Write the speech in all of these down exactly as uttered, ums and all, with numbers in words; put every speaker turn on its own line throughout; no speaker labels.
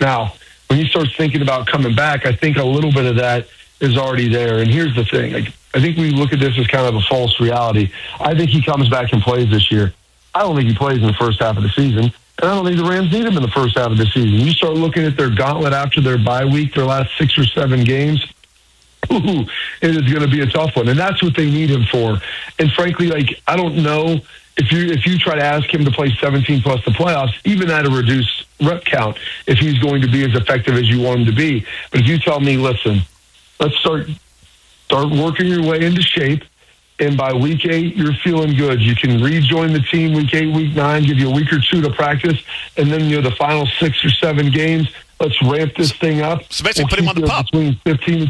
Now, when he starts thinking about coming back, I think a little bit of that is already there. And here's the thing. Like, I think we look at this as kind of a false reality. I think he comes back and plays this year. I don't think he plays in the first half of the season. And I don't think the Rams need him in the first half of the season. You start looking at their gauntlet after their bye week, their last six or seven games, ooh, it is going to be a tough one. And that's what they need him for. And frankly, like, I don't know if you if you try to ask him to play seventeen plus the playoffs, even at a reduced rep count, if he's going to be as effective as you want him to be. But if you tell me, listen, let's start start working your way into shape, and by week eight, you're feeling good. You can rejoin the team week eight, week nine, give you a week or two to practice, and then, you know, the final six or seven games, let's ramp this thing up.
So basically
we'll
put him on the pup.
Between fifteen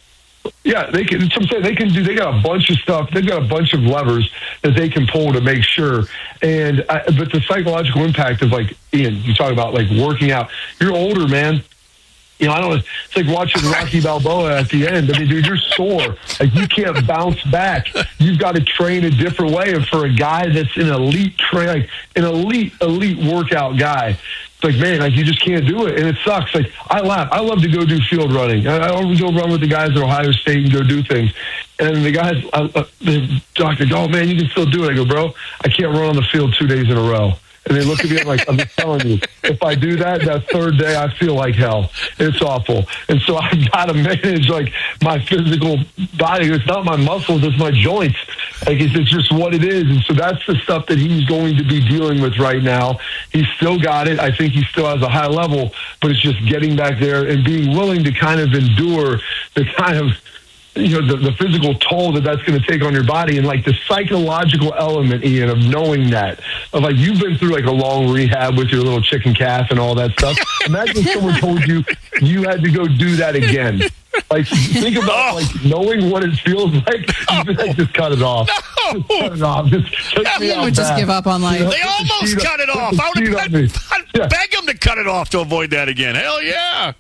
Yeah, they can. I'm saying they can do. They got a bunch of stuff. They've got a bunch of levers that they can pull to make sure. And I, but the psychological impact of, like, Ian, you talk about, like, working out. You're older, man. You know, I don't. It's like watching Rocky Balboa at the end. I mean, dude, you're sore. Like, you can't bounce back. You've got to train a different way. And for a guy that's an elite train, like an elite, elite workout guy, it's like, man, like, you just can't do it, and it sucks. Like, I laugh. I love to go do field running. I, I always go run with the guys at Ohio State and go do things. And the guys, uh, uh, the doctor, go, oh, man, you can still do it. I go, bro, I can't run on the field two days in a row. And they look at me like, I'm just telling you, if I do that, that third day, I feel like hell. It's awful. And so I've got to manage, like, my physical body. It's not my muscles, it's my joints. Like, it's, it's just what it is. And so that's the stuff that he's going to be dealing with right now. He's still got it. I think he still has a high level, but it's just getting back there and being willing to kind of endure the kind of, you know, the, the physical toll that that's going to take on your body, and, like, the psychological element, Ian, of knowing that, of, like, you've been through, like, a long rehab with your little chicken calf and all that stuff. Imagine if someone told you you had to go do that again. Like, think about, like, knowing what it feels like. You just, like, just cut it off.
No.
Just cut it off. Just take me
Ian
out
would just
back.
give up on life.
You know,
They almost cut it off. I would have I'd
Yeah.
beg him to cut it off to avoid that again. Hell yeah.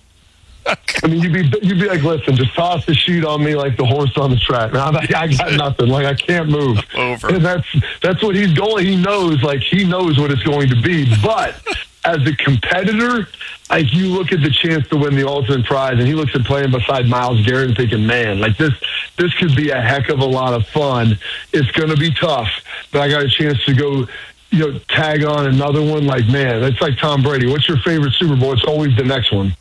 I mean, you'd be you'd be like, listen, just toss the sheet on me like the horse on the track. Now, I got nothing. Like, I can't move.
Over.
And that's that's what he's going. He knows, like, he knows what it's going to be. But as a competitor, like, you look at the chance to win the ultimate prize, and he looks at playing beside Myles Garrett and thinking, man, like, this this could be a heck of a lot of fun. It's going to be tough, but I got a chance to go, you know, tag on another one. Like, man, it's like Tom Brady. What's your favorite Super Bowl? It's always the next one.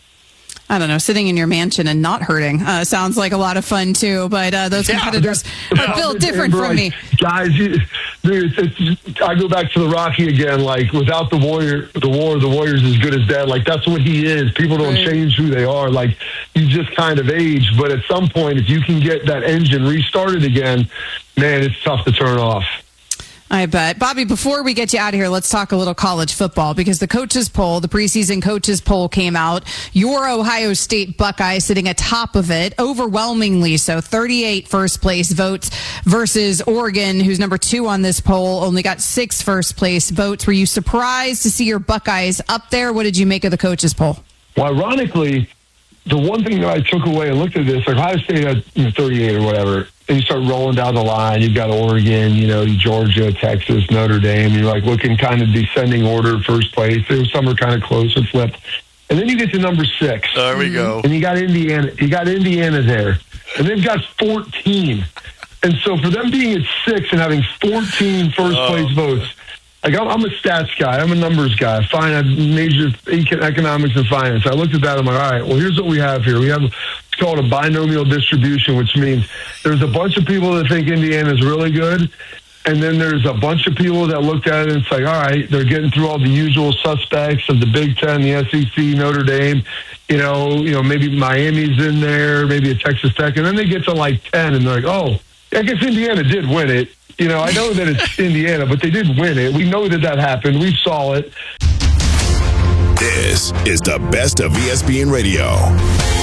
I don't know, sitting in your mansion and not hurting uh, sounds like a lot of fun, too. But uh, those
Yeah.
competitors
Yeah.
are built different
And,
from
like,
me.
Guys, you, dude, it's, it's, I go back to the Rocky again. Like, without the warrior, the war, the warrior's as good as dead. Like, that's what he is. People don't
Right.
change who they are. Like, you just kind of age. But at some point, if you can get that engine restarted again, man, it's tough to turn off.
I bet. Bobby, before we get you out of here, let's talk a little college football, because the coaches poll, the preseason coaches poll came out. Your Ohio State Buckeyes sitting atop of it, overwhelmingly so, thirty-eight first place votes versus Oregon, who's number two on this poll, only got six first place votes. Were you surprised to see your Buckeyes up there? What did you make of the coaches poll?
Well, ironically, the one thing that I took away and looked at this, like, Ohio State had, you know, thirty-eight or whatever, and you start rolling down the line. You've got Oregon, you know, Georgia, Texas, Notre Dame. You're, like, looking kind of descending order, first place. There was some are kind of close and flipped. And then you get to number six.
There we go.
And you got Indiana. You got Indiana there. And they've got fourteen. And so for them being at six and having fourteen first
Oh.
place votes, like, I'm, I'm a stats guy. I'm a numbers guy. Fine, I majored in economics and finance. I looked at that. I'm like, all right, well, here's what we have here. We have, it's called a binomial distribution, which means there's a bunch of people that think Indiana is really good, and then there's a bunch of people that looked at it and it's like, all right, they're getting through all the usual suspects of the Big Ten, the S E C, Notre Dame. You know, you know, maybe Miami's in there, maybe a Texas Tech, and then they get to like ten, and they're like, oh, I guess Indiana did win it. You know, I know that it's Indiana, but they did win it. We know that that happened. We saw it.
This is the best of E S P N Radio.